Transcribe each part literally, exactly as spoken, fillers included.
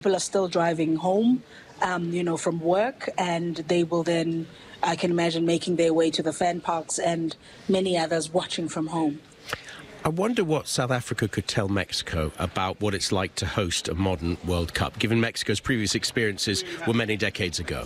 People are still driving home, um, you know, from work, and they will then, I can imagine, making their way to the fan parks and many others watching from home. I wonder what South Africa could tell Mexico about what it's like to host a modern World Cup, given Mexico's previous experiences were many decades ago.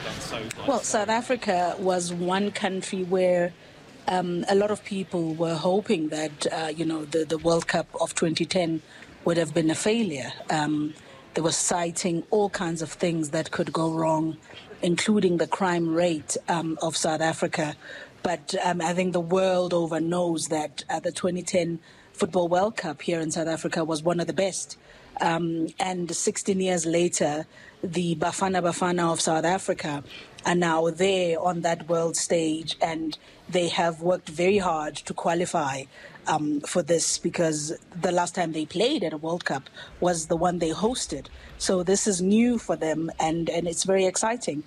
Well, South Africa was one country where um, a lot of people were hoping that, uh, you know, the, the World Cup of twenty ten would have been a failure. Um, they were citing all kinds of things that could go wrong, including the crime rate um, of South Africa. But um, I think the world over knows that uh, the twenty ten Football World Cup here in South Africa was one of the best. Um, and sixteen years later, the Bafana Bafana of South Africa are now there on that world stage, and they have worked very hard to qualify um, for this, because the last time they played at a World Cup was the one they hosted. So this is new for them, and, and it's very exciting.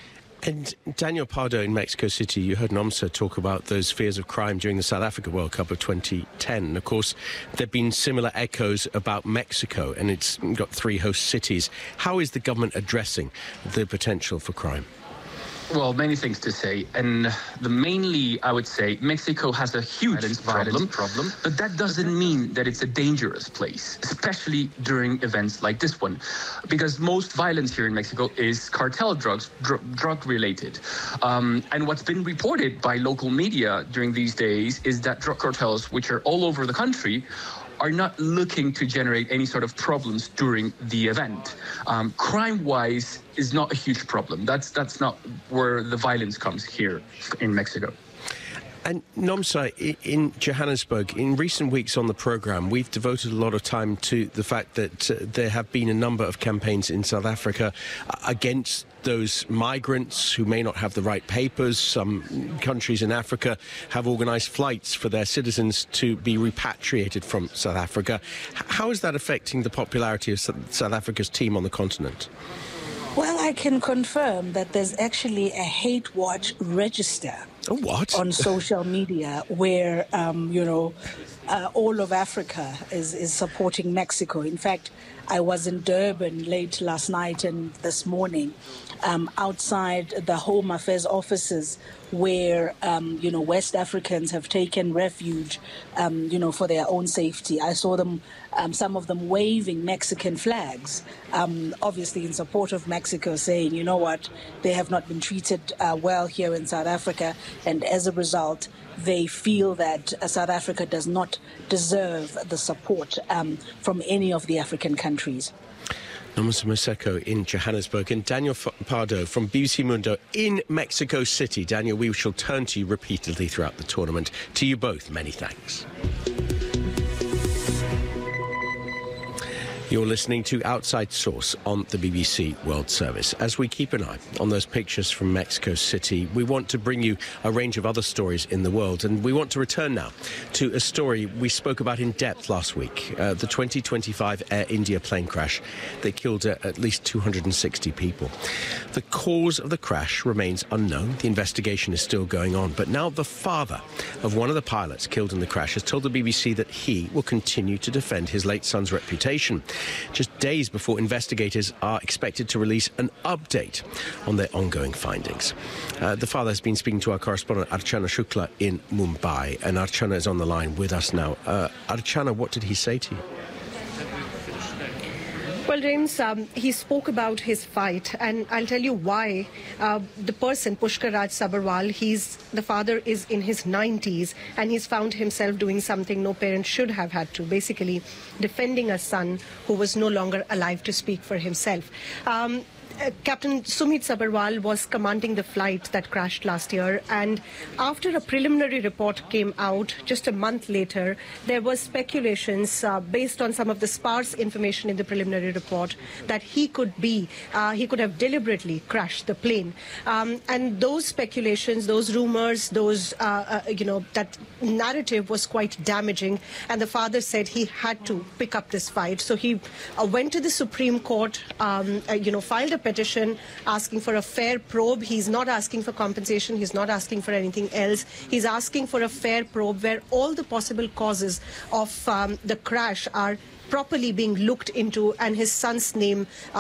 And Daniel Pardo in Mexico City, you heard Nomsa talk about those fears of crime during the South Africa World Cup of twenty ten. And of course, there have been similar echoes about Mexico, and it's got three host cities. How is the government addressing the potential for crime? Well, many things to say, and the mainly, I would say, Mexico has a huge violence problem, problem, but that doesn't mean that it's a dangerous place, especially during events like this one, because most violence here in Mexico is cartel drugs, dr drug-related. Um, and what's been reported by local media during these days is that drug cartels, which are all over the country, are not looking to generate any sort of problems during the event. Um, crime-wise is not a huge problem. That's that's not where the violence comes here in Mexico. And Nomsa, in Johannesburg, in recent weeks on the programme, we've devoted a lot of time to the fact that uh, there have been a number of campaigns in South Africa against those migrants who may not have the right papers. Some countries in Africa have organised flights for their citizens to be repatriated from South Africa. How is that affecting the popularity of South Africa's team on the continent? Well, I can confirm that there's actually a hate watch register. Oh, what? On social media, where, um, you know, uh, all of Africa is, is supporting Mexico. In fact, I was in Durban late last night and this morning, um, outside the Home Affairs offices, where, um, you know, West Africans have taken refuge, um, you know, for their own safety. I saw them, um, some of them waving Mexican flags, um, obviously in support of Mexico, saying, you know what, they have not been treated uh, well here in South Africa, and as a result, they feel that uh, South Africa does not deserve the support um, from any of the African countries. Nomsa Maseko in Johannesburg, and Daniel Pardo from B B C Mundo in Mexico City. Daniel, we shall turn to you repeatedly throughout the tournament. To you both, many thanks. You're listening to Outside Source on the B B C World Service. As we keep an eye on those pictures from Mexico City, we want to bring you a range of other stories in the world, and we want to return now to a story we spoke about in depth last week, uh, the twenty twenty-five Air India plane crash that killed uh, at least two hundred sixty people. The cause of the crash remains unknown. The investigation is still going on, but now the father of one of the pilots killed in the crash has told the B B C that he will continue to defend his late son's reputation, just days before investigators are expected to release an update on their ongoing findings. Uh, the father has been speaking to our correspondent Archana Shukla in Mumbai, and Archana is on the line with us now. Uh, Archana, what did he say to you? Well, James, um, he spoke about his fight, and I'll tell you why. Uh, the person, Pushkar Raj Sabharwal, he's, the father is in his nineties, and he's found himself doing something no parent should have had to, basically defending a son who was no longer alive to speak for himself. Um, Uh, Captain Sumit Sabharwal was commanding the flight that crashed last year, and after a preliminary report came out just a month later, there was speculations uh, based on some of the sparse information in the preliminary report that he could be, uh, he could have deliberately crashed the plane. Um, and those speculations, those rumors, those, uh, uh, you know, that narrative was quite damaging, and the father said he had to pick up this fight. So he uh, went to the Supreme Court, um, uh, you know, filed a petition asking for a fair probe. He's not asking for compensation. He's not asking for anything else. He's asking for a fair probe where all the possible causes of um, the crash are properly being looked into, and his son's name